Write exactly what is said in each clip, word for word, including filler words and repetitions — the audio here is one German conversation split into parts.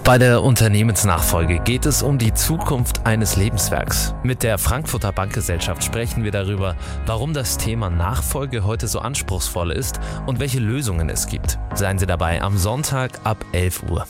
Bei der Unternehmensnachfolge geht es um die Zukunft eines Lebenswerks. Mit der Frankfurter Bankgesellschaft sprechen wir darüber, warum das Thema Nachfolge heute so anspruchsvoll ist und welche Lösungen es gibt. Seien Sie dabei am Sonntag ab elf Uhr.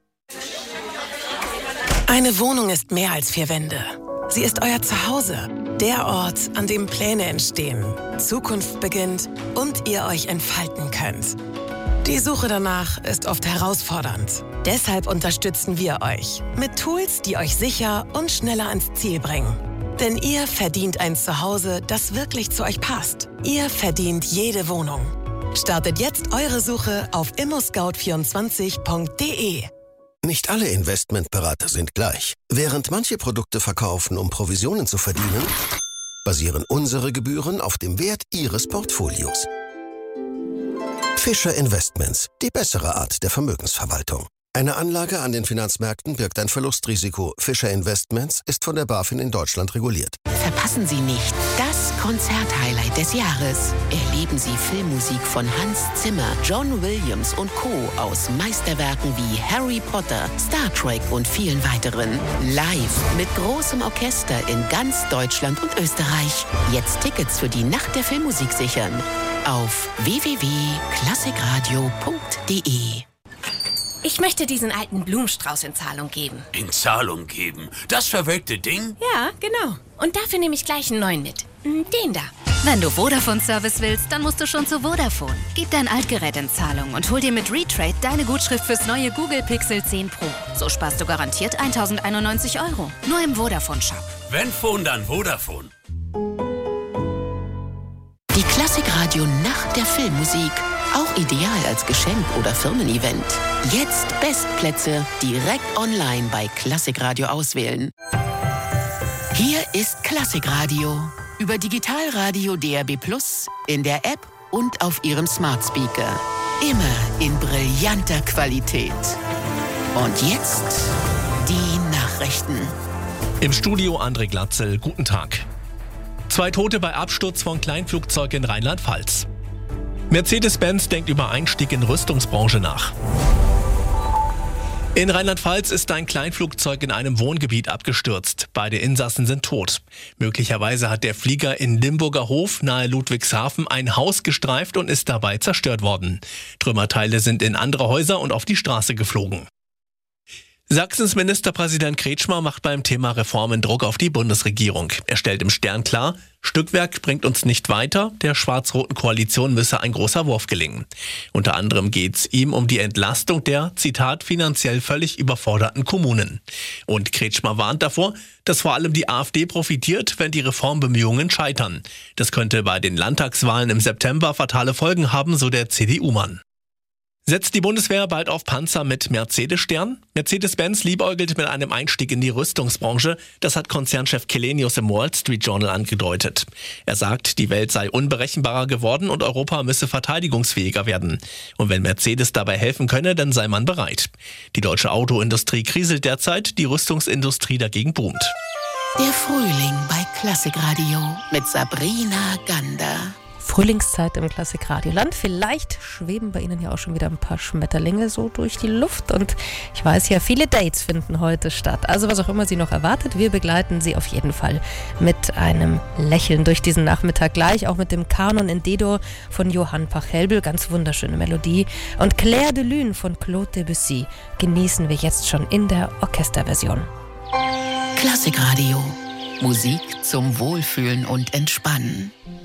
Eine Wohnung ist mehr als vier Wände. Sie ist euer Zuhause, der Ort, an dem Pläne entstehen, Zukunft beginnt und ihr euch entfalten könnt. Die Suche danach ist oft herausfordernd. Deshalb unterstützen wir euch mit Tools, die euch sicher und schneller ans Ziel bringen. Denn ihr verdient ein Zuhause, das wirklich zu euch passt. Ihr verdient jede Wohnung. Startet jetzt eure Suche auf immoscout vierundzwanzig punkt de. Nicht alle Investmentberater sind gleich. Während manche Produkte verkaufen, um Provisionen zu verdienen, basieren unsere Gebühren auf dem Wert Ihres Portfolios. Fischer Investments, die bessere Art der Vermögensverwaltung. Eine Anlage an den Finanzmärkten birgt ein Verlustrisiko. Fischer Investments ist von der BaFin in Deutschland reguliert. Verpassen Sie nicht das Konzerthighlight des Jahres. Erleben Sie Filmmusik von Hans Zimmer, John Williams und Co. aus Meisterwerken wie Harry Potter, Star Trek und vielen weiteren. Live mit großem Orchester in ganz Deutschland und Österreich. Jetzt Tickets für die Nacht der Filmmusik sichern. Auf w w w punkt klassikradio punkt de. Ich möchte diesen alten Blumenstrauß in Zahlung geben. In Zahlung geben? Das verwelkte Ding? Ja, genau. Und dafür nehme ich gleich einen neuen mit. Den da. Wenn du Vodafone-Service willst, dann musst du schon zu Vodafone. Gib dein Altgerät in Zahlung und hol dir mit Retrade deine Gutschrift fürs neue Google Pixel zehn Pro. So sparst du garantiert eintausendeinundneunzig Euro. Nur im Vodafone-Shop. Wenn Phone, dann Vodafone. Die Klassikradio Nacht der Filmmusik. Auch ideal als Geschenk oder Firmen-Event. Jetzt Bestplätze direkt online bei Klassikradio auswählen. Hier ist Klassikradio. Über Digitalradio D A B plus, in der App und auf Ihrem Smart Speaker. Immer in brillanter Qualität. Und jetzt die Nachrichten. Im Studio André Glatzel, guten Tag. Zwei Tote bei Absturz von Kleinflugzeug in Rheinland-Pfalz. Mercedes-Benz denkt über Einstieg in Rüstungsbranche nach. In Rheinland-Pfalz ist ein Kleinflugzeug in einem Wohngebiet abgestürzt. Beide Insassen sind tot. Möglicherweise hat der Flieger in Limburger Hof nahe Ludwigshafen ein Haus gestreift und ist dabei zerstört worden. Trümmerteile sind in andere Häuser und auf die Straße geflogen. Sachsens Ministerpräsident Kretschmer macht beim Thema Reformen Druck auf die Bundesregierung. Er stellt im Stern klar, Stückwerk bringt uns nicht weiter, der schwarz-roten Koalition müsse ein großer Wurf gelingen. Unter anderem geht's ihm um die Entlastung der, Zitat, finanziell völlig überforderten Kommunen. Und Kretschmer warnt davor, dass vor allem die AfD profitiert, wenn die Reformbemühungen scheitern. Das könnte bei den Landtagswahlen im September fatale Folgen haben, so der C D U-Mann. Setzt die Bundeswehr bald auf Panzer mit Mercedes-Stern? Mercedes-Benz liebäugelt mit einem Einstieg in die Rüstungsbranche. Das hat Konzernchef Källenius im Wall Street Journal angedeutet. Er sagt, die Welt sei unberechenbarer geworden und Europa müsse verteidigungsfähiger werden. Und wenn Mercedes dabei helfen könne, dann sei man bereit. Die deutsche Autoindustrie kriselt derzeit, die Rüstungsindustrie dagegen boomt. Der Frühling bei Klassikradio mit Sabrina Gander. Frühlingszeit im Klassikradioland. Vielleicht schweben bei Ihnen ja auch schon wieder ein paar Schmetterlinge so durch die Luft. Und ich weiß ja, viele Dates finden heute statt. Also was auch immer Sie noch erwartet, wir begleiten Sie auf jeden Fall mit einem Lächeln durch diesen Nachmittag. Gleich auch mit dem Kanon in D-Dur von Johann Pachelbel. Ganz wunderschöne Melodie. Und Clair de Lune von Claude Debussy genießen wir jetzt schon in der Orchesterversion. Klassikradio. Musik zum Wohlfühlen und Entspannen.